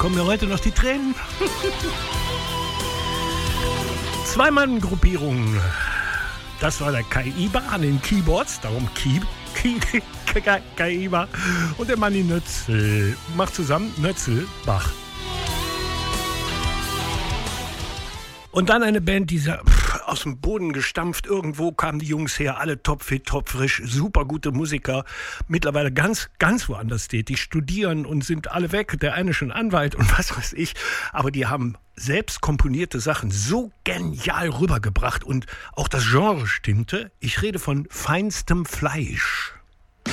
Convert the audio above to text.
kommen mir heute noch die Tränen. Zwei-Mann-Gruppierung. Das war der Kaiba an den Keyboards, darum Kaiba. Und der Manni Nötzel. Macht zusammen Nötzel, Bach. Und dann eine Band, die aus dem Boden gestampft. Irgendwo kamen die Jungs her, alle topfit, topfrisch, super gute Musiker. Mittlerweile ganz, ganz woanders tätig, studieren und sind alle weg. Der eine schon Anwalt und was weiß ich. Aber die haben selbst komponierte Sachen so genial rübergebracht. Und auch das Genre stimmte. Ich rede von feinstem Fleisch.